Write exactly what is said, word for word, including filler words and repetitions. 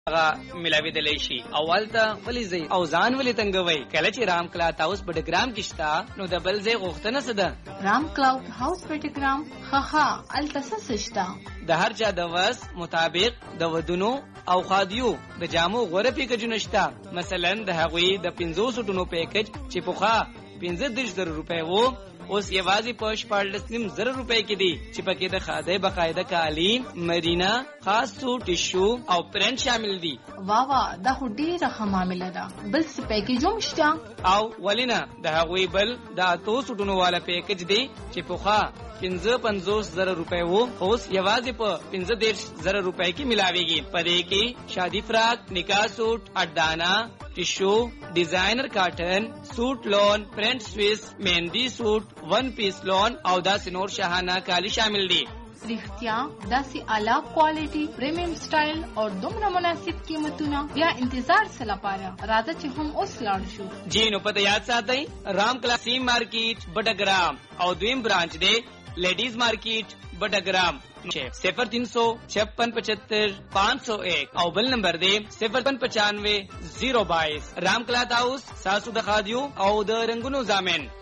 ملاوي دلی شي. اول ته ولې زی او ځان ولې تنګوي؟ کله چې رام کلاوډ هاوس په ډګرام کې شتا نو د بل ځای غوښتنه څه ده؟ رام کلاوډ هاوس په ډګرام خخا التسس شتا د هر چا د وس مطابق د ودونو او خادیو د جامو غوړه پیکجونه شته. مثلا د هغوی د پنځوس ټونو پیکج چې پوخا پنځه دېرش زره روپۍ وو اوس یوازې په شپاړلس نیم زره روپۍ کې دي چې پکې د خادۍ بقاعده کالي، مرینا، خاص سوټ، ټیشو او پرنټ شامل دي. وا وا دا خو ډیره ښه معامله ده. بل څه پیکج هم شته؟ او ولینه د هغوی بل د اتو سوټونو والا پیکج دی چې پوخا پنځه پنځوس زره روپۍ وو اوس یوازې په پنځه دېرش زره روپۍ کې ملاویږي. په دې کې شادي فراق، نکاح سوټ، اډانا، ټیشو، ډیزاینر کاټن، سوټ لون، پرنٹ سویس، مهندی سوټ، ون پیس لون او داسې نور شاهانه کالی شامل دي. رښتیا داسې اعلی کوالټي، پریمیم سټایل او دومره مناسب قیمتونه بیا انتظار څه لپاره؟ راځه چې هم اوس لاړ شو. جی نو پته یاد ساتئ رام کلاسی مارکیټ بټګرام او دویم برانچ دی لیڈیز مارکیٹ بٹاگرام. صفر تین سو چھپن پچہتر پانچ سو ایک او بل نمبر دے صفر پن پچانوے زیرو بائیس. رام کلاتھ ہاؤس ساسو دخادیو او د رنگونو زامن